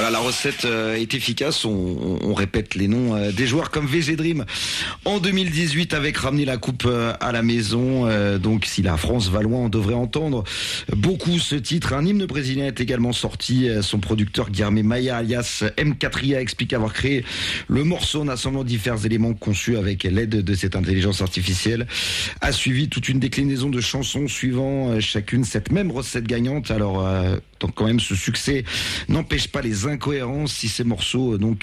Voilà, la recette est efficace. On répète les noms des joueurs comme VG Dream en 2018 avec ramener la coupe à la maison. Donc si la France va loin, on devrait entendre beaucoup ce titre. Un hymne brésilien est également sorti. Son producteur Guilherme Maia alias M4IA explique avoir créé le morceau en assemblant divers éléments conçus avec l'aide de cette intelligence artificielle. A suivi toute une déclinaison de chansons suivant chacune cette même recette gagnante. Alors donc quand même ce succès n'empêche pas les incohérences. Si ces morceaux donc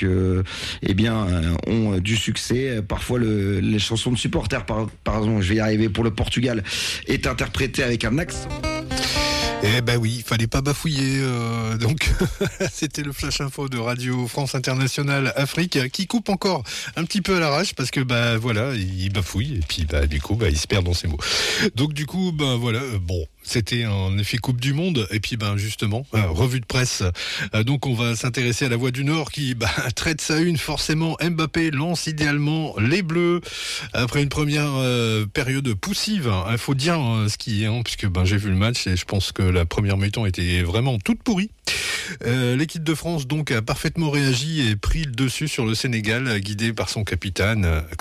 ont du succès, parfois les chansons de supporters par exemple, je vais y arriver, pour le Portugal est interprétée avec un accent. Eh ben oui, il fallait pas bafouiller. Donc, c'était le Flash Info de Radio France Internationale Afrique qui coupe encore un petit peu à l'arrache parce que voilà, il bafouille et puis du coup il se perd dans ses mots. Donc du coup voilà, bon, c'était un effet Coupe du Monde et puis justement revue de presse. Donc on va s'intéresser à la Voix du Nord qui traite sa une forcément. Mbappé lance idéalement les Bleus après une première période poussive. Il faut dire ce qui est, puisque j'ai vu le match et je pense que la première mi-temps était vraiment toute pourrie. L'équipe de France donc a parfaitement réagi et pris le dessus sur le Sénégal, guidé par son capitaine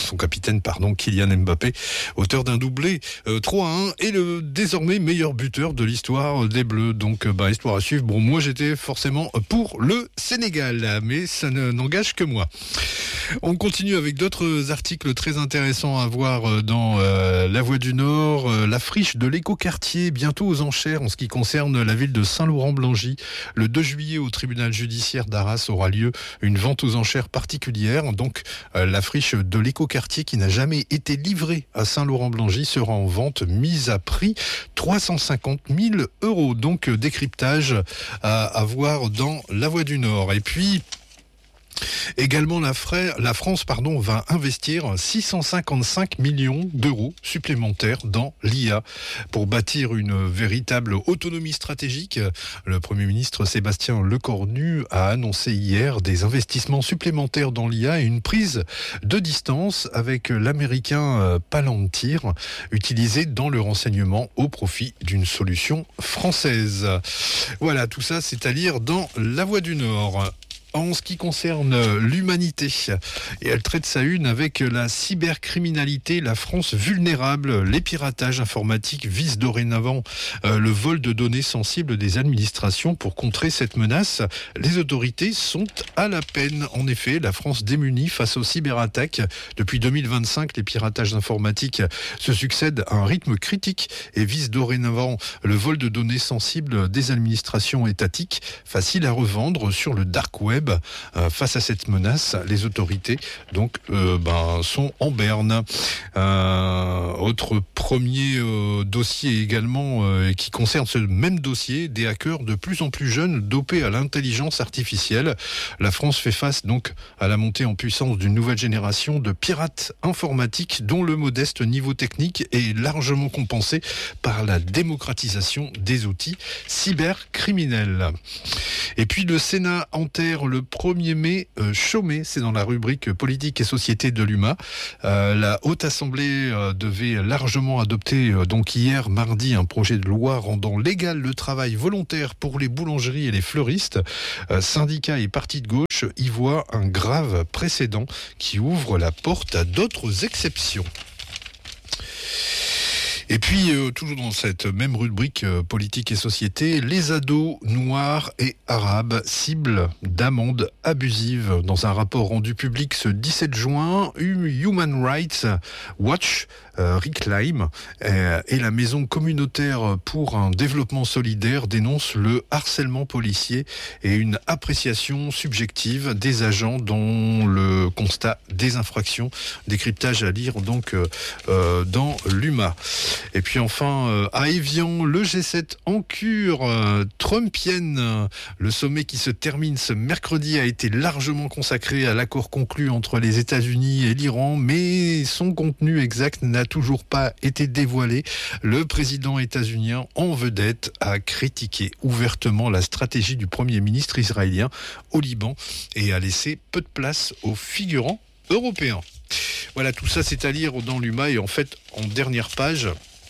Kylian Mbappé, auteur d'un doublé 3-1 et le désormais meilleur buteur de l'histoire des Bleus. Donc histoire à suivre. Bon, moi j'étais forcément pour le Sénégal, mais ça n'engage que moi. On continue avec d'autres articles très intéressants à voir dans La Voix du Nord. La friche de l'écoquartier bientôt aux enchères en ce qui concerne la ville de Saint-Laurent-Blangy. Le 2 juillet, au tribunal judiciaire d'Arras aura lieu une vente aux enchères particulière. Donc, la friche de l'écoquartier qui n'a jamais été livrée à Saint-Laurent-Blangy sera en vente, mise à prix 350 000 €. Donc, décryptage à voir dans La Voix du Nord. Et puis, également, la France va investir 655 millions d'euros supplémentaires dans l'IA pour bâtir une véritable autonomie stratégique. Le Premier ministre Sébastien Lecornu a annoncé hier des investissements supplémentaires dans l'IA et une prise de distance avec l'américain Palantir, utilisé dans le renseignement au profit d'une solution française. Voilà, tout ça, c'est à lire dans La Voix du Nord. En ce qui concerne l'humanité, et elle traite sa une avec la cybercriminalité, la France vulnérable. Les piratages informatiques visent dorénavant le vol de données sensibles des administrations. Pour contrer cette menace, les autorités sont à la peine. En effet, la France démunie face aux cyberattaques. Depuis 2025, les piratages informatiques se succèdent à un rythme critique et visent dorénavant le vol de données sensibles des administrations étatiques, faciles à revendre sur le dark web. Face à cette menace, les autorités sont en berne. Autre premier dossier également qui concerne ce même dossier, des hackers de plus en plus jeunes dopés à l'intelligence artificielle. La France fait face donc à la montée en puissance d'une nouvelle génération de pirates informatiques dont le modeste niveau technique est largement compensé par la démocratisation des outils cybercriminels. Et puis le Sénat enterre le 1er mai chômé, c'est dans la rubrique politique et société de l'UMA. La Haute Assemblée devait largement adopter donc hier mardi un projet de loi rendant légal le travail volontaire pour les boulangeries et les fleuristes. Syndicats et partis de gauche y voient un grave précédent qui ouvre la porte à d'autres exceptions. Et puis, toujours dans cette même rubrique politique et société, les ados noirs et arabes cibles d'amendes abusives. Dans un rapport rendu public ce 17 juin, Human Rights Watch réclame et la maison communautaire pour un développement solidaire dénonce le harcèlement policier et une appréciation subjective des agents dont le constat des infractions. Décryptage à lire donc dans l'UMA. Et puis enfin, à Évian, le G7 en cure trumpienne. Le sommet qui se termine ce mercredi a été largement consacré à l'accord conclu entre les États-Unis et l'Iran, mais son contenu exact n'a toujours pas été dévoilé. Le président états-unien en vedette a critiqué ouvertement la stratégie du Premier ministre israélien au Liban et a laissé peu de place aux figurants européens. Voilà, tout ça c'est à lire dans l'UMA et en fait, en dernière page,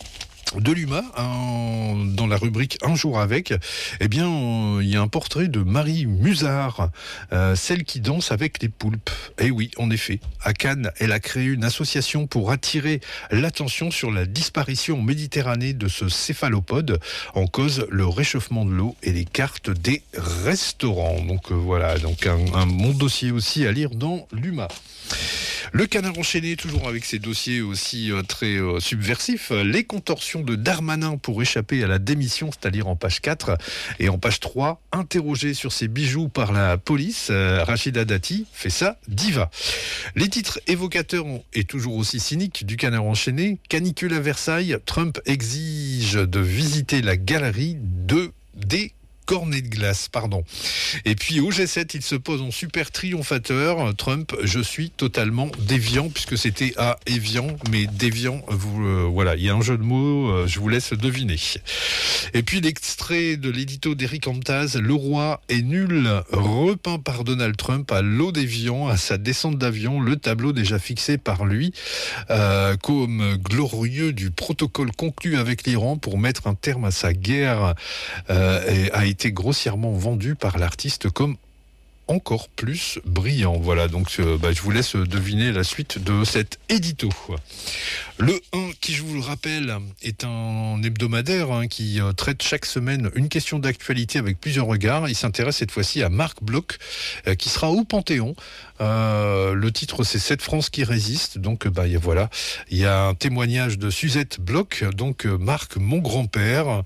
de l'UMA, dans la rubrique Un jour avec, eh bien, il y a un portrait de Marie Musard, celle qui danse avec les poulpes. Et oui, en effet, à Cannes, elle a créé une association pour attirer l'attention sur la disparition en Méditerranée de ce céphalopode, en cause le réchauffement de l'eau et les cartes des restaurants. Donc voilà, donc un bon dossier aussi à lire dans l'UMA. Le Canard enchaîné, toujours avec ses dossiers aussi très subversifs. Les contorsions de Darmanin pour échapper à la démission, c'est à dire en page 4. Et en page 3, interrogé sur ses bijoux par la police, Rachida Dati fait ça diva. Les titres évocateurs et toujours aussi cyniques du Canard enchaîné. Canicule à Versailles, Trump exige de visiter la galerie des cornets de glace, pardon. Et puis au G7, il se pose en super triomphateur. Trump, je suis totalement déviant, puisque c'était à Évian, mais déviant, voilà, il y a un jeu de mots, je vous laisse deviner. Et puis l'extrait de l'édito d'Éric Amtaz, Le roi est nul, repeint par Donald Trump à l'eau d'Évian, à sa descente d'avion, le tableau déjà fixé par lui, comme glorieux du protocole conclu avec l'Iran pour mettre un terme à sa guerre, a été grossièrement vendu par l'artiste comme encore plus brillant. Voilà, donc je vous laisse deviner la suite de cet édito. Le 1, qui je vous le rappelle, est un hebdomadaire qui traite chaque semaine une question d'actualité avec plusieurs regards. Il s'intéresse cette fois-ci à Marc Bloch, qui sera au Panthéon. Le titre, c'est Cette France qui résiste. Donc voilà, il y a un témoignage de Suzette Bloch, donc Marc, mon grand-père,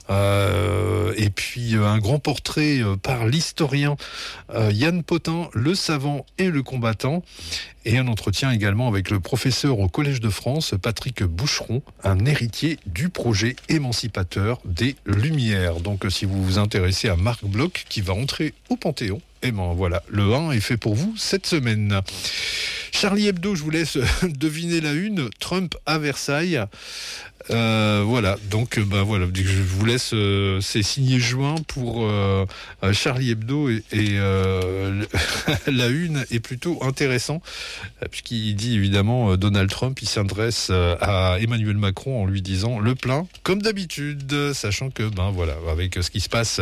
et puis un grand portrait par l'historien Yann Potin, le savant et le combattant, et un entretien également avec le professeur au Collège de France, Patrick Boucheron, un héritier du projet émancipateur des Lumières. Donc si vous vous intéressez à Marc Bloch, qui va entrer au Panthéon, et ben voilà, le 1 est fait pour vous cette semaine. Charlie Hebdo, je vous laisse deviner la une. Trump à Versailles. Voilà, donc voilà, je vous laisse, c'est signé juin pour Charlie Hebdo et la une est plutôt intéressant, puisqu'il dit évidemment Donald Trump, il s'adresse à Emmanuel Macron en lui disant le plein comme d'habitude, sachant que voilà, avec ce qui se passe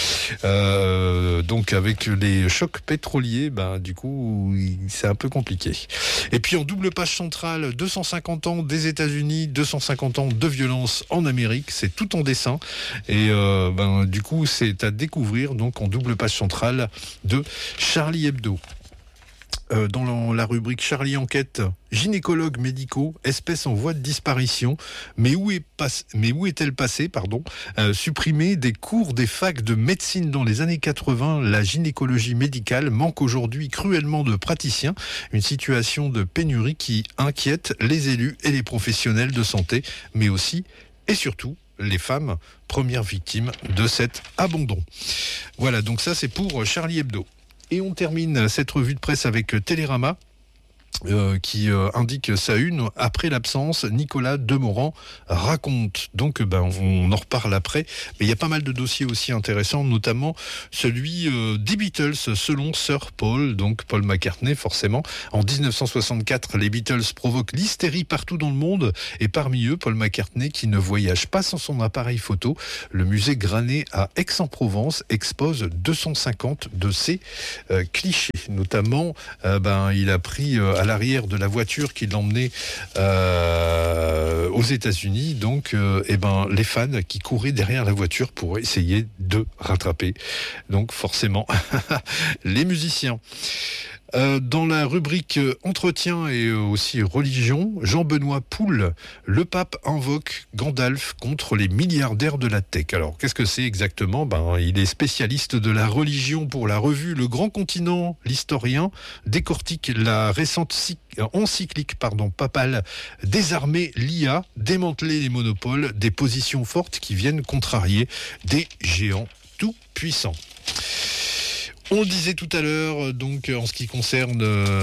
donc avec les chocs pétroliers, du coup c'est un peu compliqué. Et puis en double page centrale, 250 ans des États-Unis, 250 ans de violence en Amérique, c'est tout en dessin, et du coup c'est à découvrir donc en double page centrale de Charlie Hebdo. Dans la rubrique Charlie Enquête, gynécologues médicaux, espèce en voie de disparition, mais où est-elle passée, supprimée des cours des facs de médecine dans les années 80, la gynécologie médicale manque aujourd'hui cruellement de praticiens, une situation de pénurie qui inquiète les élus et les professionnels de santé, mais aussi et surtout les femmes, premières victimes de cet abandon. Voilà, donc ça c'est pour Charlie Hebdo. Et on termine cette revue de presse avec Télérama, qui indique sa une, après l'absence, Nicolas Demorand raconte. Donc on en reparle après, mais il y a pas mal de dossiers aussi intéressants, notamment celui des Beatles selon Sir Paul, donc Paul McCartney forcément. En 1964, les Beatles provoquent l'hystérie partout dans le monde, et parmi eux Paul McCartney qui ne voyage pas sans son appareil photo. Le musée Granet à Aix-en-Provence expose 250 de ces clichés, notamment il a pris à l'arrière de la voiture qui l'emmenait aux États-Unis, donc les fans qui couraient derrière la voiture pour essayer de rattraper, donc forcément les musiciens. Dans la rubrique entretien et aussi religion, Jean-Benoît Poul, le pape invoque Gandalf contre les milliardaires de la tech. Alors qu'est-ce que c'est exactement ? Il est spécialiste de la religion pour la revue Le Grand Continent. L'historien décortique la récente encyclique papale, désarmer l'IA, démanteler les monopoles, des positions fortes qui viennent contrarier des géants tout puissants. On le disait tout à l'heure, donc en ce qui concerne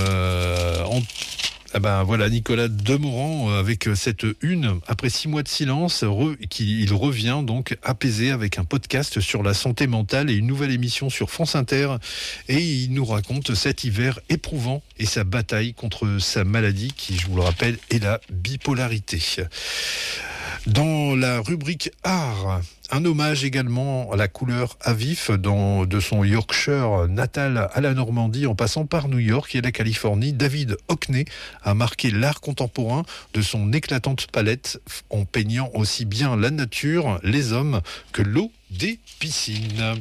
Nicolas Demorand avec cette une, après 6 mois de silence, il revient donc apaisé avec un podcast sur la santé mentale et une nouvelle émission sur France Inter, et il nous raconte cet hiver éprouvant et sa bataille contre sa maladie qui, je vous le rappelle, est la bipolarité. Dans la rubrique art, un hommage également à la couleur à vif de son Yorkshire natal à la Normandie en passant par New York et la Californie. David Hockney a marqué l'art contemporain de son éclatante palette en peignant aussi bien la nature, les hommes que l'eau des piscines.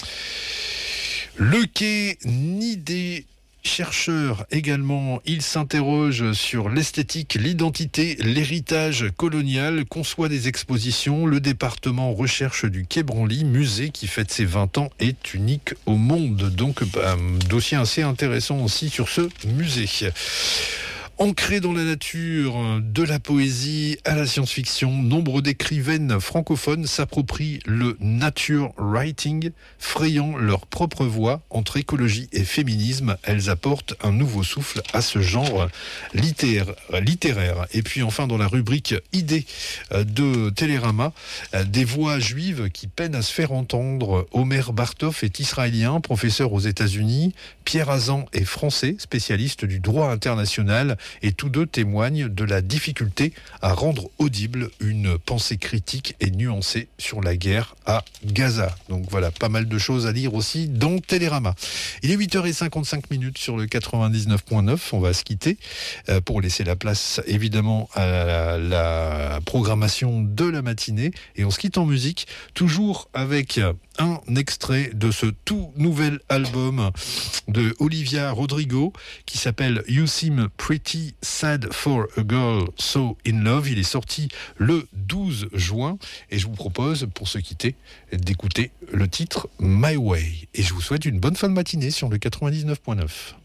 Le quai Nidé. Chercheur également, il s'interroge sur l'esthétique, l'identité, l'héritage colonial, conçoit des expositions. Le département recherche du Quai Branly, musée qui fête ses 20 ans, est unique au monde. Donc, dossier assez intéressant aussi sur ce musée. Ancré dans la nature, de la poésie à la science-fiction, nombre d'écrivaines francophones s'approprient le nature writing, frayant leur propre voie entre écologie et féminisme. Elles apportent un nouveau souffle à ce genre littéraire. Et puis enfin, dans la rubrique idées de Télérama, des voix juives qui peinent à se faire entendre. Omer Bartov est israélien, professeur aux États-Unis. Pierre Azan est français, spécialiste du droit international. Et tous deux témoignent de la difficulté à rendre audible une pensée critique et nuancée sur la guerre à Gaza. Donc voilà, pas mal de choses à lire aussi dans Télérama. Il est 8h55 sur le 99.9. On va se quitter pour laisser la place évidemment à la programmation de la matinée. Et on se quitte en musique, toujours avec un extrait de ce tout nouvel album de Olivia Rodrigo qui s'appelle You Seem Pretty Sad for a Girl So In Love. Il est sorti le 12 juin et je vous propose, pour se quitter, d'écouter le titre My Way. Et je vous souhaite une bonne fin de matinée sur le 99.9.